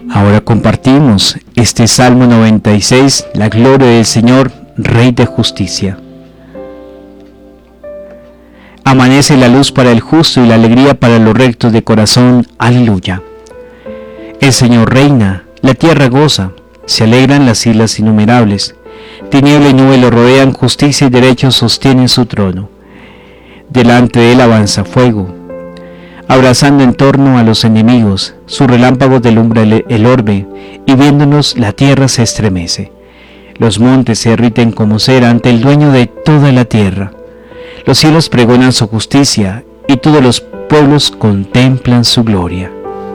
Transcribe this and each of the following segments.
Ahora compartimos este Salmo 96, la gloria del Señor, Rey de justicia. Amanece la luz para el justo y la alegría para los rectos de corazón. Aleluya. El Señor reina, la tierra goza, se alegran las islas innumerables. Tiniebla y nube lo rodean, justicia y derecho sostienen su trono. Delante de él avanza fuego, abrazando en torno a los enemigos. Sus relámpagos delumbra el orbe, y viéndonos la tierra se estremece. Los montes se derriten como cera ante el dueño de toda la tierra. Los cielos pregonan su justicia, y todos los pueblos contemplan su gloria.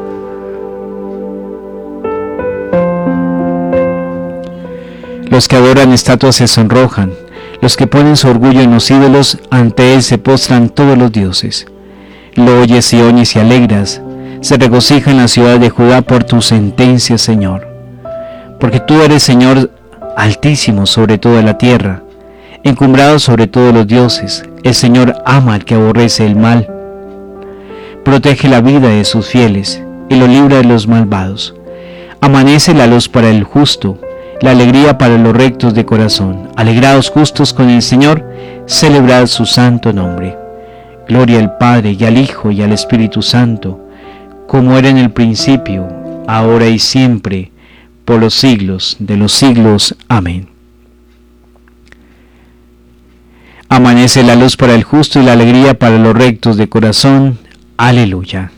Los que adoran estatuas se sonrojan, los que ponen su orgullo en los ídolos, ante él se postran todos los dioses. Lo oyes, Sión, y se alegras, se regocija en la ciudad de Judá por tu sentencia, Señor. Porque tú eres, Señor, altísimo sobre toda la tierra, encumbrado sobre todos los dioses. El Señor ama al que aborrece el mal, protege la vida de sus fieles y lo libra de los malvados. Amanece la luz para el justo, la alegría para los rectos de corazón. Alegraos justos con el Señor, celebrad su santo nombre. Gloria al Padre, y al Hijo, y al Espíritu Santo, como era en el principio, ahora y siempre, por los siglos de los siglos. Amén. Amanece la luz para el justo y la alegría para los rectos de corazón. Aleluya.